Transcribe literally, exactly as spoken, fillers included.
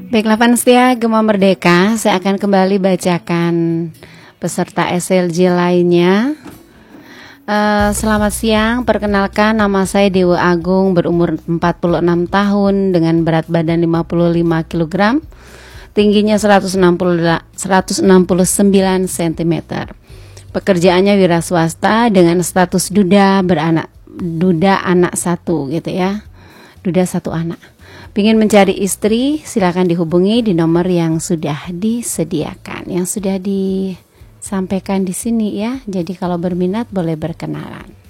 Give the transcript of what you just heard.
Baiklah Panitia Gema Merdeka, saya akan kembali bacakan peserta S L J lainnya. Uh, selamat siang, perkenalkan nama saya Dewa Agung, berumur empat puluh enam tahun dengan berat badan lima puluh lima kilogram, tingginya seratus enam puluh sembilan sentimeter. Pekerjaannya wira swasta dengan status duda beranak, duda anak satu gitu ya, duda satu anak. Pingin mencari istri, silakan dihubungi di nomor yang sudah disediakan, yang sudah disampaikan di sini ya. Jadi kalau berminat boleh berkenalan.